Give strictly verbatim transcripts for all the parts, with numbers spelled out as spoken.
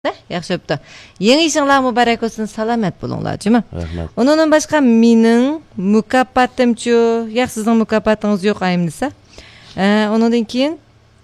Ne? Yaxshi bo'pti. Yangi ishinglar muborak bo'lsin, salomat bo'linglar, jimi? Rahmat. Undan boshqa mening mukofotim-chu, yo'q, sizning mukofotingiz yo'q ayimdisa. Eh, undan keyin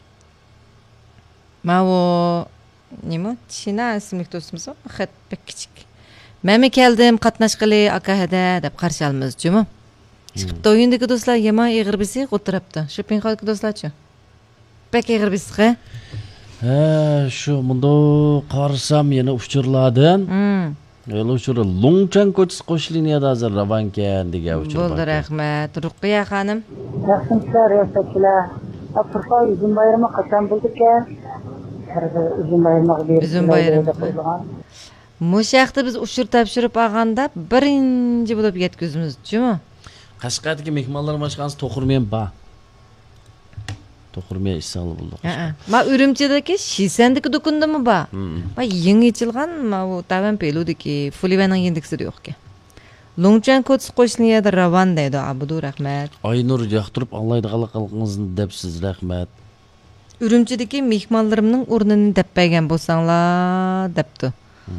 Mavo nima? China ismli do'stimiz bor. Xat pek kichik. Men keldim, qatnashqili akahada deb qarshi olamiz, jimi? Chiqibdi o'yindagi do'stlar yomon ig'ir bisi o'tiribdi. Shu pinxolki do'stlarchi? Pek ig'ir bisi. Ha, shu bunda qarasam yana uchurlardan. Hmm. Yana uchur Longchan ko'chasi qo'sh liniyada hozir Ravankan degan uchur. Bo'ldi, rahmat. Ruqiya xonim. Yaxshilar, yaxshilar. Afrika uzun bayrami qachon bo'ldi ekan? Uzun bayramiga berib. Uzun bayrami. Mushaqda biz ushur topshirib olganda birinchi bo'lib yetkazimiz, jimi? Qashqardagi mehmonlar mashqasi to'qirmen ba. To'qirmen ishsali bo'ldi. Ha, ma Urumchidagi Shisandagi do'kondami ba? Ma yangi ochilgan, ma u tavan peludiki Fulivaning yendiksi yo'q ekan. Longchan ko'chasi qo'shniyada Ravan deydi, Abudu rahmat. Aynur yoqtirib anlaydiganligingizni debsiz, rahmat. Urumchidagi mehmonlarimning o'rnini toppagan bo'lsanglar, debdi.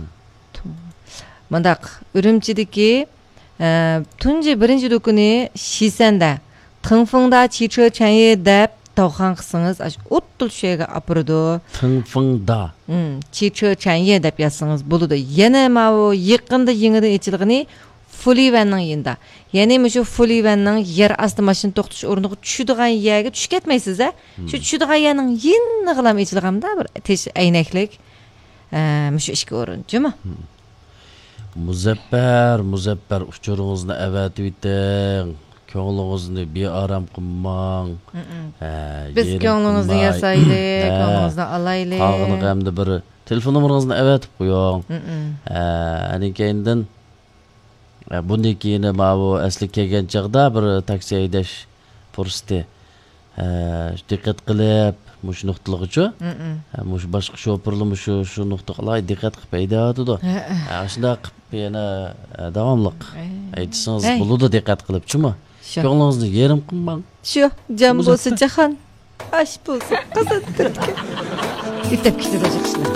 Mandaq Urumchidagi tunji birinchi do'koni Shisanda, Tengfengda Qiche Chanye deb tavxan qilsangiz, o'ttil shayga apurdi. Tengfengda. Hmm, Qiche Chanye deb yozsangiz bo'ladi. Yana ma u yaqinda yengida echilgani Fulivanning yenda. Ya'ni shu Fulivanning yer osti mashina to'xtash o'rniga tushadigan yerga tushib ketmaysiz a? Shu tushadigan yerning yeni qilam echilganda bir tesh aynaklik shu ishga o'rinchimi? Muzaffar, Muzaffar uchuringizni avatib eting. Ko'nglingizni bearam qilmang. Biz ko'nglingizni yasaylik, ko'nglingizni alaylik. Qog'inimda bir telefon nomeringizni avatib qo'ying. Ani keyindan bunday keyin mana bu asli kelgan chaqda bir taksi haydash fursati diqqat qilib mush nuqtaligicha mush boshqa shoferlar shu shu nuqtaga diqqat qilib haydadi. Shunda qilib yana davomli aytsangiz bo'ladi diqqat qilib-chimi? Ko'nglingizni yerim qilmang. Shu jam bo'lsa jahon, ash bo'lsa qazib turibdi. Bitib ketadi chiqishlar.